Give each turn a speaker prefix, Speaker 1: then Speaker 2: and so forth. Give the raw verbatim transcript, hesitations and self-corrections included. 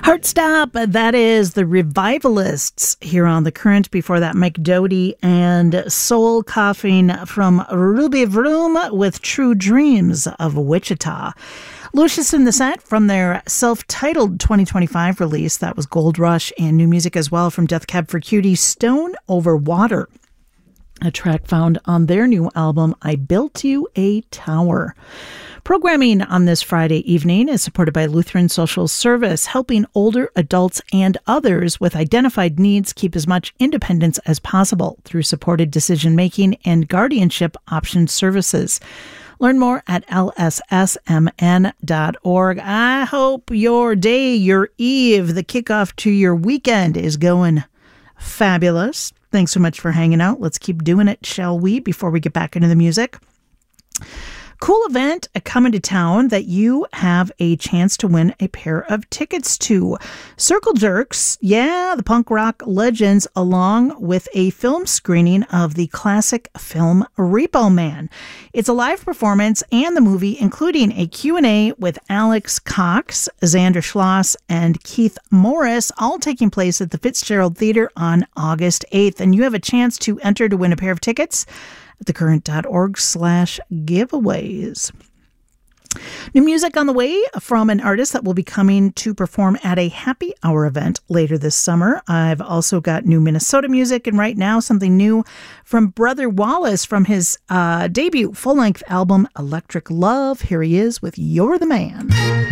Speaker 1: Heart Stop, that is the Revivalists here on The Current. Before that, Mike Doughty and Soul Coughing from Ruby Vroom with True Dreams of Wichita. Lucius in the Set from their self-titled twenty twenty-five release. That was Gold Rush, and new music as well from Death Cab for Cutie, Stone Over Water, a track found on their new album, I Built You a Tower. Programming on this Friday evening is supported by Lutheran Social Service, helping older adults and others with identified needs keep as much independence as possible through supported decision-making and guardianship option services. Learn more at L S S M N dot org. I hope your day, your eve, the kickoff to your weekend is going fabulous. Thanks so much for hanging out. Let's keep doing it, shall we, before we get back into the music? Cool event coming to town that you have a chance to win a pair of tickets to. Circle Jerks, yeah, the punk rock legends, along with a film screening of the classic film Repo Man. It's a live performance and the movie, including a Q and A with Alex Cox, Xander Schloss, and Keith Morris, all taking place at the Fitzgerald Theater on August eighth. And you have a chance to enter to win a pair of tickets at thecurrent.org slash giveaways. New music on the way from an artist that will be coming to perform at a happy hour event later this summer. I've also got new Minnesota music, and right now something new from Brother Wallace from his uh, debut full-length album Electric Love. Here he is with You're the Man.